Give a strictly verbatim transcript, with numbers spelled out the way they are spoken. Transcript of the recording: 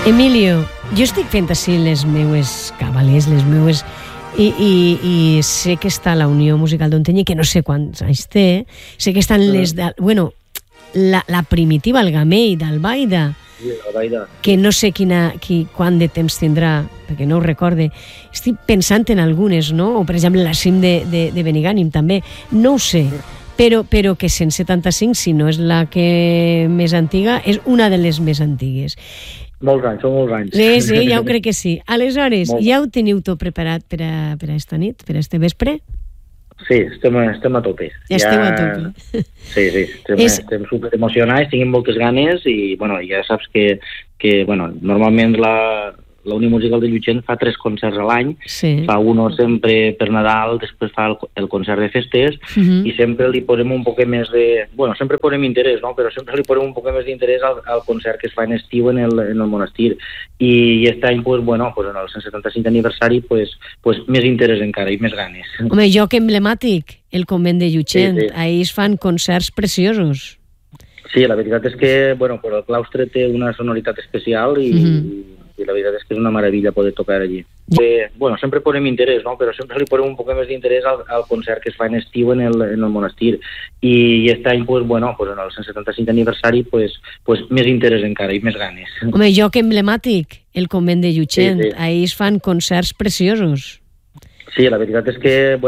Emilio, jo estic fent així les meues cabales, les meues... I, i, i sé que està la Unió Musical d'Ontinyent, que no sé quants anys té, sé que estan les... De, bueno, la, la primitiva, el Gamell d'Albaida, sí, Albaida, que no sé quina, qui, quant de temps tindrà, perquè no ho recorde. Estic pensant en algunes, no? O, per exemple, la Cim de, de, de Benigànim, també. No ho sé, però, però que cent setanta-cinc, si no és la que més antiga, és una de les més antigues. Molts anys, són molts anys. Sí, sí, ja ho crec que sí. Aleshores, Molt. ja ho teniu tot preparat per a, per a esta nit, per a este vespre? Sí, estem, estem a tope. Ja esteu a tope. Sí, sí, estem, és... estem super emocionats, tenim moltes ganes i, bueno, ja saps que, que bueno, normalment la, la Unió Musical de Llutxent fa tres concerts a l'any, sí. fa uno sempre per Nadal, després fa el, el concert de festes, uh -huh. i sempre li posem un poc més de... Bueno, sempre posem interès, no? Però sempre li posem un poc més d'interès al, al concert que es fa en estiu en el, en el monestir. I, i aquest any, pues, bueno, pues en el cent setanta-cinc aniversari, pues, pues més interès encara i més ganes. Home, lloc emblemàtic, el convent de Llutxent. Sí, sí. Ahí es fan concerts preciosos. Sí, la veritat és que, bueno, pues el claustre té una sonoritat especial i... Uh -huh. i la veritat és que és una meravella poder tocar allí. Eh, bueno, sempre posem interès, no? Però sempre li posem un poc més d'interès al, al concert que es fa en estiu en el, en el monestir. I, i aquest any, pues, bueno, pues en el cent setanta-cinc aniversari, pues, pues més interès encara i més ganes. Home, lloc emblemàtic, el convent de Llutxent. Sí, sí. Ahí es fan concerts preciosos. Sí, la veritat és que... Bueno,